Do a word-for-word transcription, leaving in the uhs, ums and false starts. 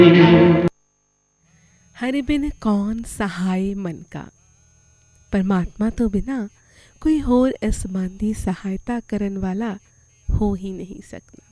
हरि बिन कौन सहाय मन का। परमात्मा तो बिना कोई होर इस मन की सहायता करन वाला हो ही नहीं सकता।